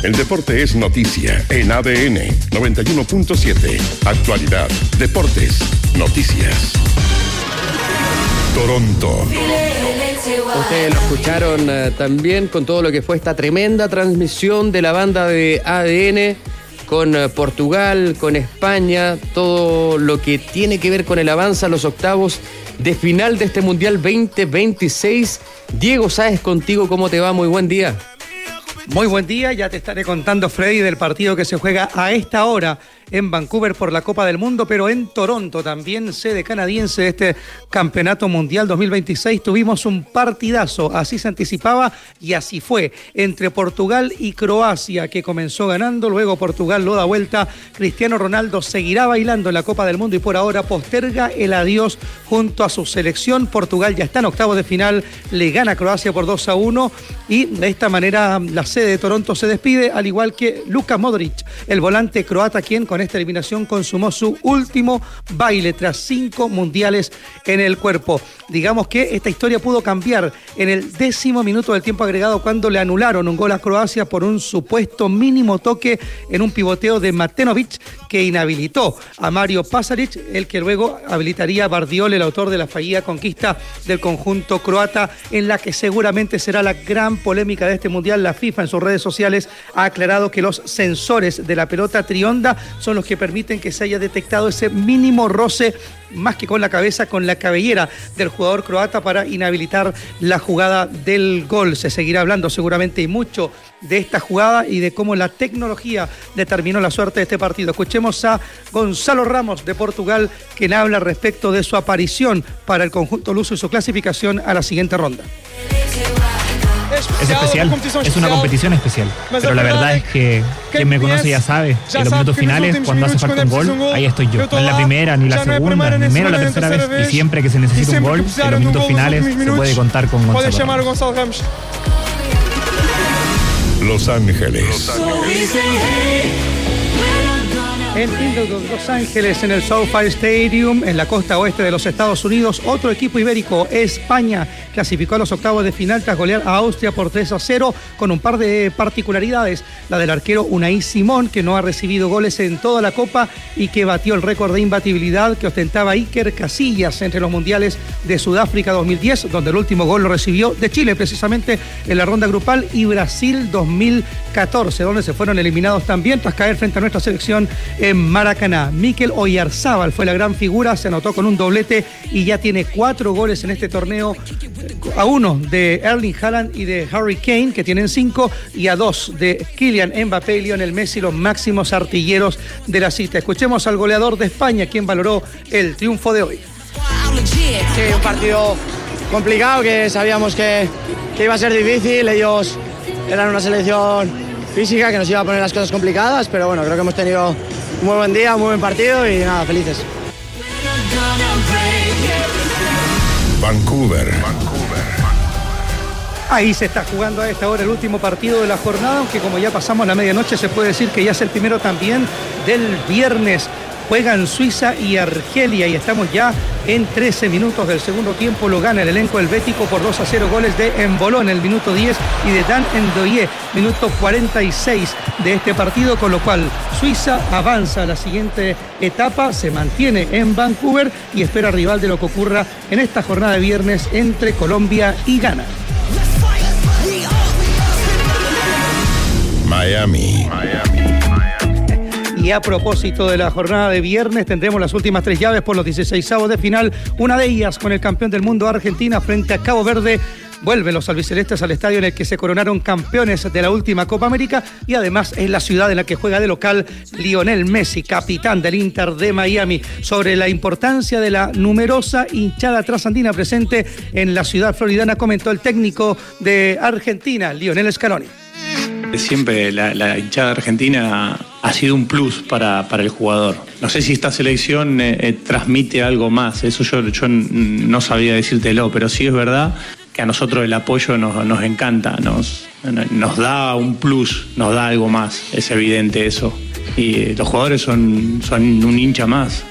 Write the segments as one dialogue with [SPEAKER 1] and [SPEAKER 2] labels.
[SPEAKER 1] El deporte es noticia en ADN 91.7. Actualidad, deportes, noticias. Toronto.
[SPEAKER 2] Ustedes lo escucharon también con todo lo que fue esta tremenda transmisión de la banda de ADN con Portugal, con España, todo lo que tiene que ver con el avance a los octavos de final de este Mundial 2026. Diego Sáez, contigo, ¿cómo te va? Muy buen día.
[SPEAKER 3] Muy buen día, ya te estaré contando, Freddy, del partido que se juega a esta hora en Vancouver por la Copa del Mundo, pero en Toronto, también sede canadiense de este Campeonato Mundial 2026, tuvimos un partidazo, así se anticipaba y así fue, entre Portugal y Croacia, que comenzó ganando, luego Portugal lo da vuelta, Cristiano Ronaldo seguirá bailando en la Copa del Mundo y por ahora posterga el adiós junto a su selección. Portugal ya está en octavos de final, le gana a Croacia por 2-1 y de esta manera la sede de Toronto se despide, al igual que Luka Modric, el volante croata, quien con esta eliminación consumó su último baile tras 5 mundiales en el cuerpo. Digamos que esta historia pudo cambiar en el 10º minuto del tiempo agregado cuando le anularon un gol a Croacia por un supuesto mínimo toque en un pivoteo de Matenovic que inhabilitó a Mario Pasaric, el que luego habilitaría a Bardiol, el autor de la fallida conquista del conjunto croata, en la que seguramente será la gran polémica de este mundial. La FIFA en sus redes sociales ha aclarado que los sensores de la pelota trionda son los que permiten que se haya detectado ese mínimo roce, más que con la cabeza, con la cabellera del jugador croata para inhabilitar la jugada del gol. Se seguirá hablando seguramente y mucho de esta jugada y de cómo la tecnología determinó la suerte de este partido. Escuchemos a Gonzalo Ramos de Portugal, quien habla respecto de su aparición para el conjunto luso y su clasificación a la siguiente ronda.
[SPEAKER 4] Es especial, es una competición especial, pero la verdad es que quien me conoce ya sabe, en los minutos finales, cuando hace falta un gol, ahí estoy yo. No es la primera, ni la segunda, ni menos la tercera vez, y siempre que se necesita un gol, en los minutos finales se puede contar con Gonzalo Ramos.
[SPEAKER 1] Los Ángeles.
[SPEAKER 3] En Los Ángeles, en el SoFi Stadium, en la costa oeste de los Estados Unidos, otro equipo ibérico, España, clasificó a los octavos de final tras golear a Austria por 3-0, con un par de particularidades. La del arquero Unai Simón, que no ha recibido goles en toda la Copa y que batió el récord de imbatibilidad que ostentaba Iker Casillas entre los mundiales de Sudáfrica 2010, donde el último gol lo recibió de Chile, precisamente en la ronda grupal, y Brasil 2014, donde se fueron eliminados también tras caer frente a nuestra selección en Maracaná. Mikel Oyarzábal fue la gran figura, se anotó con un doblete y ya tiene 4 goles en este torneo, a 1 de Erling Haaland y de Harry Kane, que tienen 5, y a 2 de Kylian Mbappé y Lionel Messi, los máximos artilleros de la cita. Escuchemos al goleador de España, quien valoró el triunfo de hoy.
[SPEAKER 5] Sí, un partido complicado que sabíamos que iba a ser difícil. Ellos eran una selección física que nos iba a poner las cosas complicadas, pero bueno, creo que hemos tenido un muy buen día, un muy buen partido y nada, felices.
[SPEAKER 1] Vancouver.
[SPEAKER 3] Ahí se está jugando a esta hora el último partido de la jornada, aunque como ya pasamos la medianoche se puede decir que ya es el primero también del viernes. Juegan Suiza y Argelia y estamos ya en 13 minutos del segundo tiempo. Lo gana el elenco helvético por 2-0, goles de Embolo en el minuto 10 y de Dan Ndoye, minuto 46 de este partido, con lo cual Suiza avanza a la siguiente etapa, se mantiene en Vancouver y espera rival de lo que ocurra en esta jornada de viernes entre Colombia y Ghana.
[SPEAKER 1] Miami.
[SPEAKER 3] Y a propósito de la jornada de viernes, tendremos las últimas 3 llaves por los 16avos de final. Una de ellas con el campeón del mundo Argentina frente a Cabo Verde. Vuelven los albicelestes al estadio en el que se coronaron campeones de la última Copa América y además es la ciudad en la que juega de local Lionel Messi, capitán del Inter de Miami. Sobre la importancia de la numerosa hinchada trasandina presente en la ciudad floridana, comentó el técnico de Argentina, Lionel Scaloni.
[SPEAKER 6] Siempre la hinchada argentina ha sido un plus para el jugador. No sé si esta selección transmite algo más, eso yo no sabía decírtelo, pero sí es verdad que a nosotros el apoyo nos encanta, nos da un plus, nos da algo más, es evidente eso. Y los jugadores son un hincha más.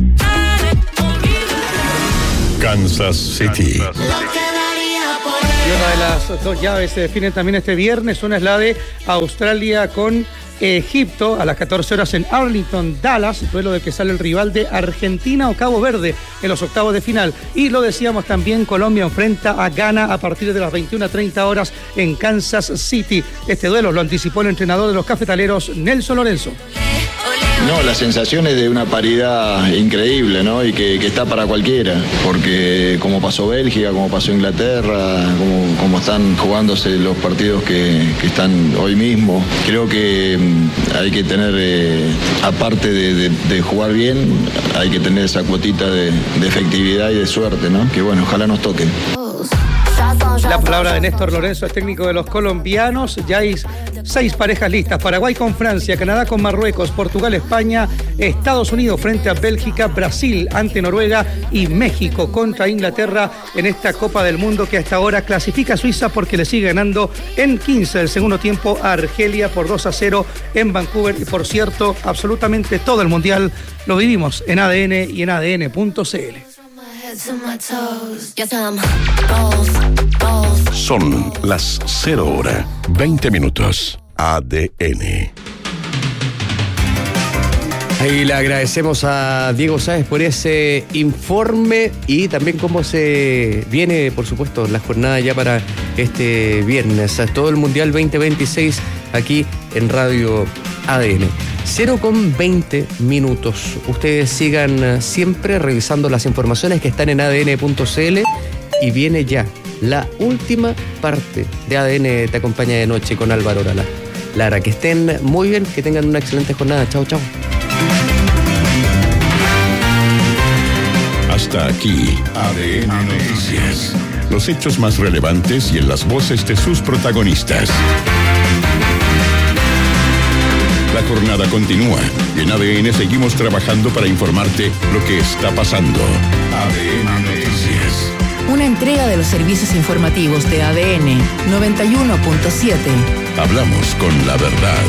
[SPEAKER 1] Kansas City.
[SPEAKER 3] Y una de las dos llaves se definen también este viernes. Una es la de Australia con Egipto a las 14 horas en Arlington, Dallas, duelo del que sale el rival de Argentina o Cabo Verde en los octavos de final. Y lo decíamos también, Colombia enfrenta a Ghana a partir de las 21:30 horas en Kansas City. Este duelo lo anticipó el entrenador de los cafetaleros, Nelson Lorenzo.
[SPEAKER 7] No, la sensación es de una paridad increíble, ¿no? Y que está para cualquiera, porque como pasó Bélgica, como pasó Inglaterra, como están jugándose los partidos que están hoy mismo, creo que hay que tener, aparte de jugar bien, hay que tener esa cuotita de efectividad y de suerte, ¿no? Que bueno, ojalá nos toquen.
[SPEAKER 3] La palabra de Néstor Lorenzo, es técnico de los colombianos. Ya hay 6 parejas listas: Paraguay con Francia, Canadá con Marruecos, Portugal, España, Estados Unidos frente a Bélgica, Brasil ante Noruega y México contra Inglaterra en esta Copa del Mundo, que hasta ahora clasifica a Suiza porque le sigue ganando en 15 del segundo tiempo a Argelia por 2-0 en Vancouver. Y por cierto, absolutamente todo el Mundial lo vivimos en ADN y en ADN.cl.
[SPEAKER 1] Son las 0:20. ADN.
[SPEAKER 2] Ahí le agradecemos a Diego Sáez por ese informe y también cómo se viene, por supuesto, la jornada ya para este viernes. Todo el Mundial 2026 aquí en Radio ADN. 0:20. Ustedes sigan siempre revisando las informaciones que están en ADN.cl y viene ya la última parte de ADN Te Acompaña de Noche con Álvaro Lara. Que estén muy bien, que tengan una excelente jornada. Chao, chao.
[SPEAKER 1] Hasta aquí, ADN Noticias. Los hechos más relevantes y en las voces de sus protagonistas. La jornada continúa y en ADN seguimos trabajando para informarte lo que está pasando. ADN Noticias.
[SPEAKER 8] Una entrega de los servicios informativos de ADN 91.7.
[SPEAKER 1] Hablamos con la verdad.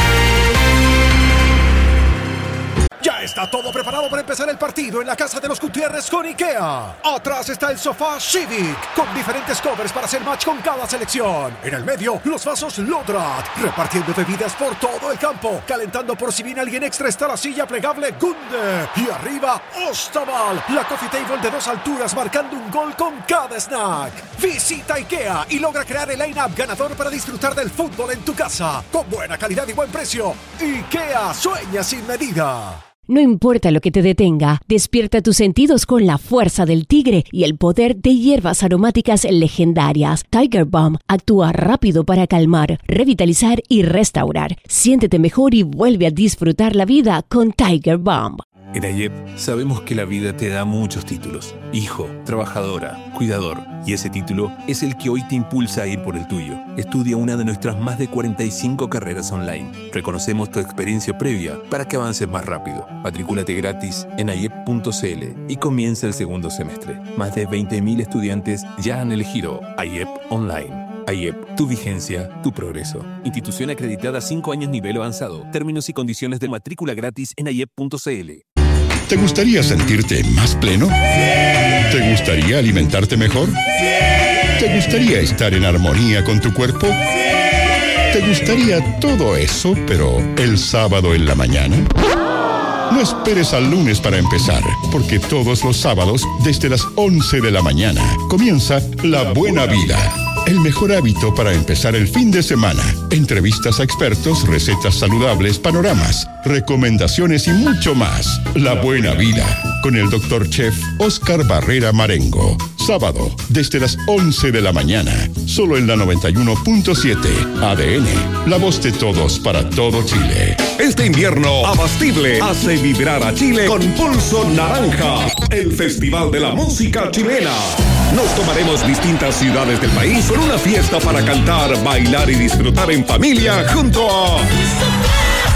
[SPEAKER 9] Ya está todo preparado para empezar el partido en la casa de los Gutiérrez con IKEA. Atrás está el sofá Civic, con diferentes covers para hacer match con cada selección. En el medio, los vasos Lodrat, repartiendo bebidas por todo el campo. Calentando por si viene alguien extra está la silla plegable Gunde. Y arriba, Ostaval, la coffee table de 2 alturas marcando un gol con cada snack. Visita IKEA y logra crear el line-up ganador para disfrutar del fútbol en tu casa. Con buena calidad y buen precio. IKEA, sueña sin medida.
[SPEAKER 10] No importa lo que te detenga, despierta tus sentidos con la fuerza del tigre y el poder de hierbas aromáticas legendarias. Tiger Balm actúa rápido para calmar, revitalizar y restaurar. Siéntete mejor y vuelve a disfrutar la vida con Tiger Balm.
[SPEAKER 11] En AYEP sabemos que la vida te da muchos títulos. Hijo, trabajadora, cuidador. Y ese título es el que hoy te impulsa a ir por el tuyo. Estudia una de nuestras más de 45 carreras online. Reconocemos tu experiencia previa para que avances más rápido. Matricúlate gratis en ayep.cl y comienza el segundo semestre. Más de 20.000 estudiantes ya han elegido AYEP Online. AYEP, tu vigencia, tu progreso. Institución acreditada 5 años nivel avanzado. Términos y condiciones de matrícula gratis en ayep.cl.
[SPEAKER 1] ¿Te gustaría sentirte más pleno? ¡Sí! ¿Te gustaría alimentarte mejor? ¡Sí! ¿Te gustaría estar en armonía con tu cuerpo? ¡Sí! ¿Te gustaría todo eso, pero el sábado en la mañana? No esperes al lunes para empezar, porque todos los sábados, desde las 11 de la mañana, comienza La Buena Vida. El mejor hábito para empezar el fin de semana. Entrevistas a expertos, recetas saludables, panoramas, recomendaciones y mucho más. La Buena Vida, con el Dr. Chef Oscar Barrera Marengo. Sábado, desde las 11 de la mañana. Solo en la 91.7. ADN, la voz de todos para todo Chile.
[SPEAKER 12] Este invierno, Abastible hace vibrar a Chile con Pulso Naranja, el festival de la música chilena. Nos tomaremos distintas ciudades del país con una fiesta para cantar, bailar y disfrutar en familia junto a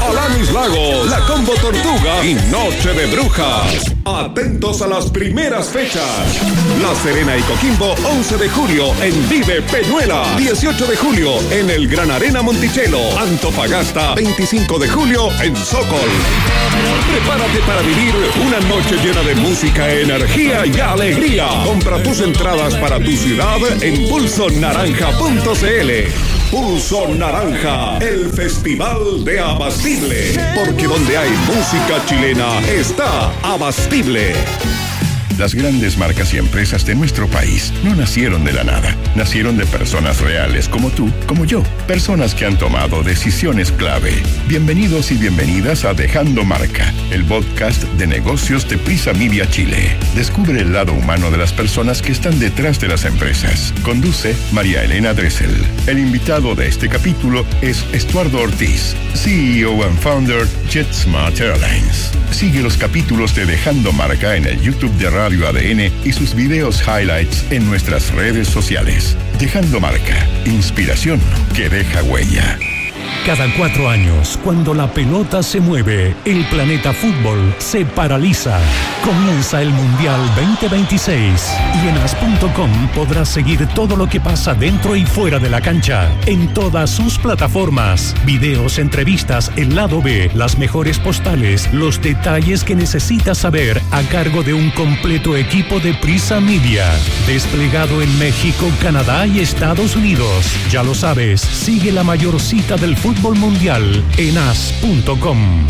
[SPEAKER 12] Alanis Lago, La Combo Tortuga y Noche de Brujas. Atentos a las primeras fechas. La Serena y Coquimbo, 11 de julio en Vive Peñuela. 18 de julio en el Gran Arena Monticello. Antofagasta, 25 de julio en Sokol. Prepárate para vivir una noche llena de música, energía y alegría. Compra tus entradas para tu ciudad en pulsonaranja.cl. Pulso Naranja, el festival de Abastible. Porque donde hay música chilena está Abastible.
[SPEAKER 1] Las grandes marcas y empresas de nuestro país no nacieron de la nada. Nacieron de personas reales como tú, como yo. Personas que han tomado decisiones clave. Bienvenidos y bienvenidas a Dejando Marca, el podcast de negocios de Prisa Media Chile. Descubre el lado humano de las personas que están detrás de las empresas. Conduce María Elena Dressel. El invitado de este capítulo es Estuardo Ortiz, CEO and founder JetSmart Airlines. Sigue los capítulos de Dejando Marca en el YouTube de Radio ADN y sus videos highlights en nuestras redes sociales. Dejando Marca, inspiración que deja huella.
[SPEAKER 13] Cada 4 años, cuando la pelota se mueve, el planeta fútbol se paraliza. Comienza el Mundial 2026 y en as.com podrás seguir todo lo que pasa dentro y fuera de la cancha, en todas sus plataformas. Videos, entrevistas, el lado B, las mejores postales, los detalles que necesitas saber a cargo de un completo equipo de Prisa Media. Desplegado en México, Canadá y Estados Unidos. Ya lo sabes, sigue la mayor cita del fútbol mundial en as.com.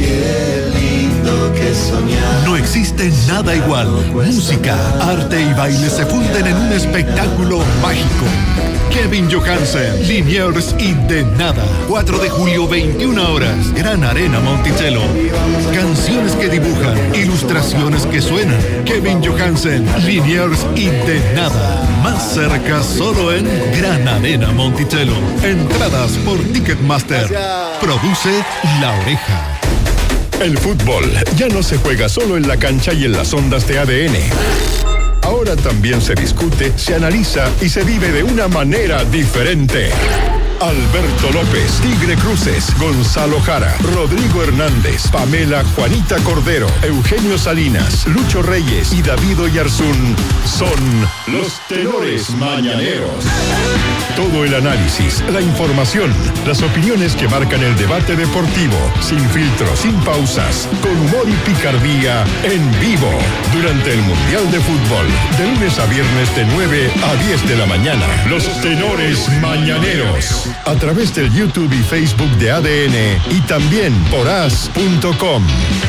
[SPEAKER 14] No existe nada igual. Música, arte y baile se funden en un espectáculo mágico. Kevin Johansen, Liniers y De Nada. 4 de julio, 21 horas. Gran Arena Monticello. Canciones que dibujan, ilustraciones que suenan. Kevin Johansen, Liniers y De Nada. Más cerca solo en Gran Arena Monticello. Entradas por Ticketmaster. Produce La Oreja.
[SPEAKER 1] El fútbol ya no se juega solo en la cancha y en las ondas de ADN. Ahora también se discute, se analiza y se vive de una manera diferente. Alberto López, Tigre Cruces, Gonzalo Jara, Rodrigo Hernández, Pamela Juanita Cordero, Eugenio Salinas, Lucho Reyes y David Oyarzún son los tenores mañaneros. Todo el análisis, la información, las opiniones que marcan el debate deportivo, sin filtros, sin pausas, con humor y picardía, en vivo, durante el Mundial de Fútbol, de lunes a viernes de 9 a 10 de la mañana. Los tenores mañaneros. A través del YouTube y Facebook de ADN y también por as.com.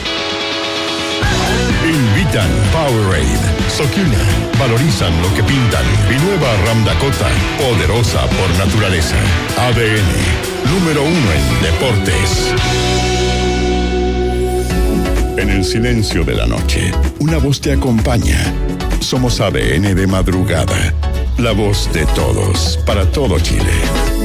[SPEAKER 1] Invitan Powerade, Sokina, valorizan lo que pintan y nueva Ram Dakota, poderosa por naturaleza. ADN, número 1 en deportes. En el silencio de la noche, una voz te acompaña. Somos ADN de madrugada, la voz de todos, para todo Chile.